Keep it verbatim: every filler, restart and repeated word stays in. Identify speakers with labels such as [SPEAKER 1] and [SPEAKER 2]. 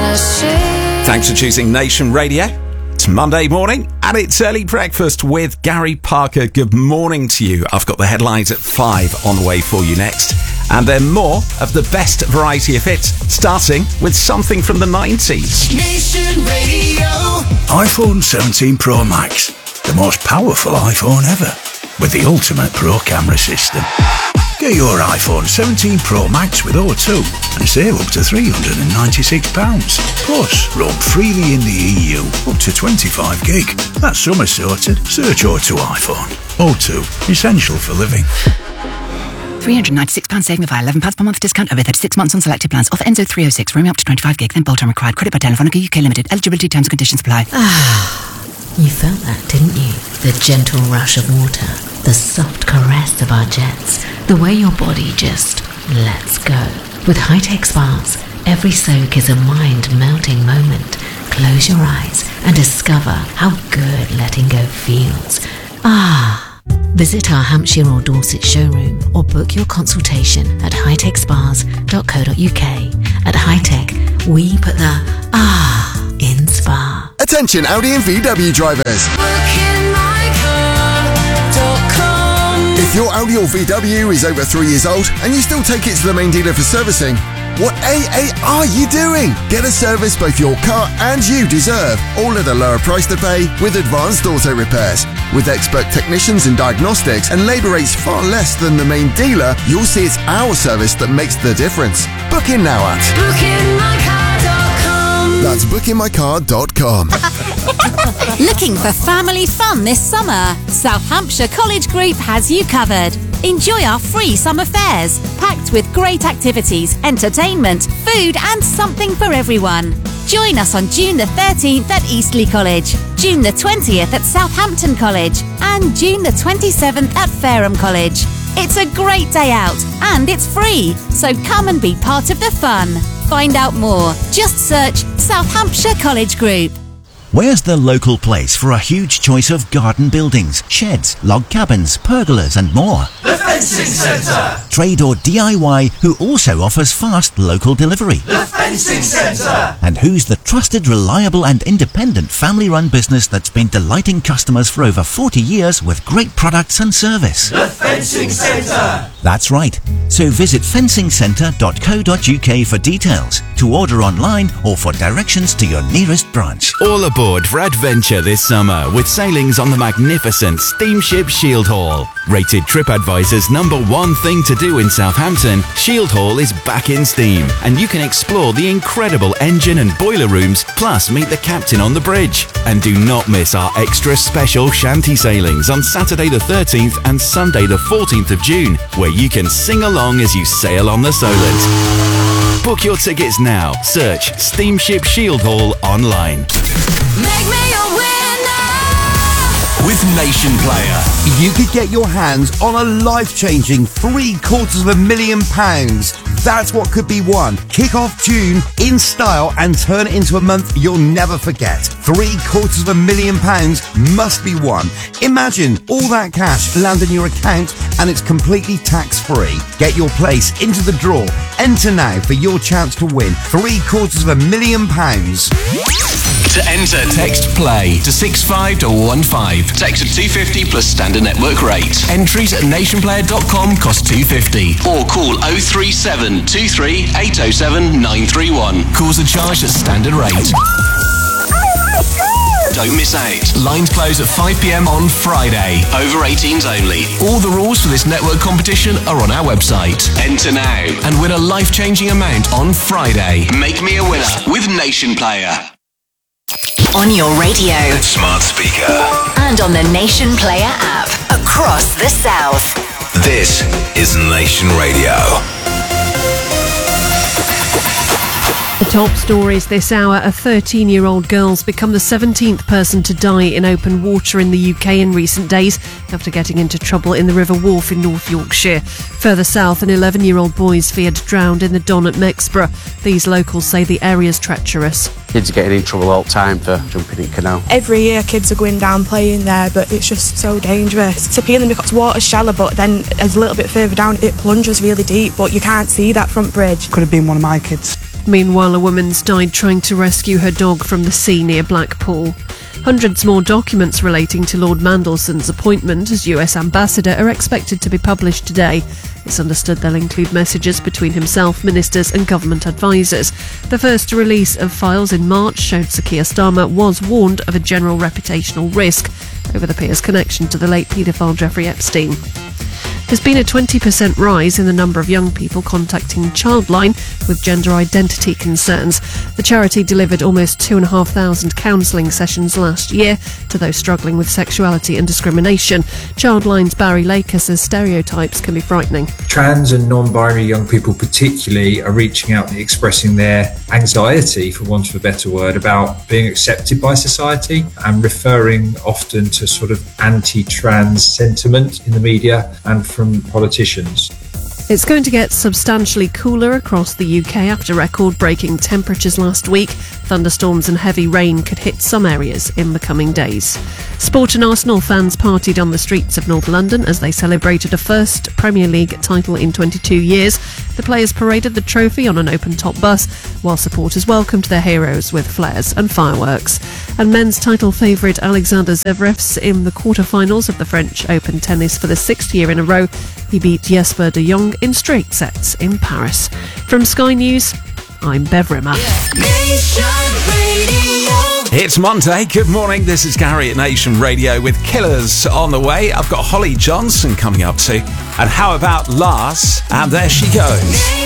[SPEAKER 1] Thanks for choosing Nation Radio. It's Monday morning and it's early breakfast with Gary Parker. Good morning to you. I've got the headlines at five on the way for you next. And then more of the best variety of hits, starting with something from the nineties.
[SPEAKER 2] Nation Radio.
[SPEAKER 3] iPhone seventeen Pro Max, the most powerful iPhone ever, with the ultimate Pro camera system. Get your iPhone seventeen Pro Max with O two and save up to three hundred ninety-six pounds. Plus, roam freely in the E U, up to twenty-five gig. That's summer sorted. Search O two iPhone. O two, essential for living.
[SPEAKER 4] three hundred ninety-six pounds saving via eleven pounds per month discount over thirty-six months on selected plans. Offer ends oh three oh six. Roaming up to twenty-five gig, then bolt on required. Credit by Telefonica U K Limited. Eligibility terms and conditions apply.
[SPEAKER 5] Ah, you felt that, didn't you? The gentle rush of water, the soft caress of our jets, the way your body just lets go. With high-tech spas, every soak is a mind-melting moment. Close your eyes and discover how good letting go feels. Ah. Visit our Hampshire or Dorset showroom or book your consultation at hightech spas dot co dot uk. At Hightech, we put the ah in spa.
[SPEAKER 6] Attention Audi and V W drivers. If your Audi or V W is over three years old and you still take it to the main dealer for servicing, what A A are you doing? Get a service both your car and you deserve, all at a lower price to pay with Advanced Auto Repairs. With expert technicians and diagnostics and labour rates far less than the main dealer, you'll see it's our service that makes the difference. Book in now at booking my car dot com. That's booking my car dot com.
[SPEAKER 7] Looking for family fun this summer? South Hampshire College Group has you covered. Enjoy our free summer fairs, packed with great activities, entertainment, food and something for everyone. Join us on June the thirteenth at Eastleigh College, June the twentieth at Southampton College and June the twenty-seventh at Fareham College. It's a great day out and it's free, so come and be part of the fun. Find out more. Just search South Hampshire College Group.
[SPEAKER 8] Where's the local place for a huge choice of garden buildings, sheds, log cabins, pergolas and more?
[SPEAKER 2] The Fencing Centre.
[SPEAKER 8] Trade or D I Y who also offers fast local delivery.
[SPEAKER 2] The Fencing Centre.
[SPEAKER 8] And who's the trusted, reliable and independent family-run business that's been delighting customers for over forty years with great products and service?
[SPEAKER 2] The Fencing Centre.
[SPEAKER 8] That's right. So visit fencing centre dot co dot uk for details, to order online or for directions to your nearest branch.
[SPEAKER 9] All aboard for adventure this summer with sailings on the magnificent steamship Shield Hall. Rated TripAdvisor's number one thing to do in Southampton, Shield Hall is back in steam and you can explore the incredible engine and boiler rooms, plus meet the captain on the bridge. And do not miss our extra special shanty sailings on Saturday the thirteenth and Sunday the fourteenth of June, where you can sing along as you sail on the Solent. Book your tickets now. Search Steamship Shield Hall online.
[SPEAKER 2] Make me a winner.
[SPEAKER 10] With Nation Player, you could get your hands on a life-changing three quarters of a million pounds. That's what could be won. Kick off June in style and turn it into a month you'll never forget. Three quarters of a million pounds must be won. Imagine all that cash land in your account and it's completely tax-free. Get your place into the draw. Enter now for your chance to win three quarters of a million pounds.
[SPEAKER 11] To enter, text PLAY to six five one one five. Text at two fifty plus standard network rate. Entries at nation player dot com cost two fifty. Or call oh three seven two three eight oh seven nine three one. Calls are charged at standard rate. Don't miss out. Lines close at five p.m. on Friday. Over eighteens only. All the rules for this network competition are on our website. Enter now and win a life-changing amount on Friday. Make me a winner with Nation Player.
[SPEAKER 7] On your radio,
[SPEAKER 11] smart speaker,
[SPEAKER 7] and on the Nation Player app across the South.
[SPEAKER 11] This is Nation Radio.
[SPEAKER 12] The top stories this hour. A thirteen-year-old girl's become the seventeenth person to die in open water in the U K in recent days after getting into trouble in the River Wharfe in North Yorkshire. Further south, an eleven-year-old boy's feared drowned in the Don at Mexborough. These locals say the area's treacherous.
[SPEAKER 13] Kids are getting in trouble all the time for jumping in canal.
[SPEAKER 14] Every year kids are going down playing there, but it's just so dangerous. It's appealing because water's shallow, but then a little bit further down it plunges really deep, but you can't see that front bridge.
[SPEAKER 15] Could have been one of my kids.
[SPEAKER 12] Meanwhile, a woman's died trying to rescue her dog from the sea near Blackpool. Hundreds more documents relating to Lord Mandelson's appointment as U S ambassador are expected to be published today. It's understood they'll include messages between himself, ministers and government advisers. The first release of files in March showed Sir Keir Starmer was warned of a general reputational risk over the peer's connection to the late paedophile Jeffrey Epstein. There's been a twenty percent rise in the number of young people contacting Childline with gender identity concerns. The charity delivered almost two thousand five hundred counselling sessions last year to those struggling with sexuality and discrimination. Childline's Barry Laker says stereotypes can be frightening.
[SPEAKER 15] Trans and non-binary young people particularly are reaching out and expressing their anxiety, for want of a better word, about being accepted by society and referring often to sort of anti-trans sentiment in the media and from politicians.
[SPEAKER 12] It's going to get substantially cooler across the U K after record-breaking temperatures last week. Thunderstorms and heavy rain could hit some areas in the coming days. Sport and Arsenal fans partied on the streets of North London as they celebrated a first Premier League title in twenty-two years. The players paraded the trophy on an open-top bus, while supporters welcomed their heroes with flares and fireworks. And men's title favourite Alexander Zverev's in the quarter-finals of the French Open tennis for the sixth year in a row. He beat Jesper de Jong in straight sets in Paris. From Sky News, I'm Bev Rimmer.
[SPEAKER 1] It's Monday. Good morning. This is Gary at Nation Radio with Killers on the way. I've got Holly Johnson coming up too. And how about Lars? And there she goes.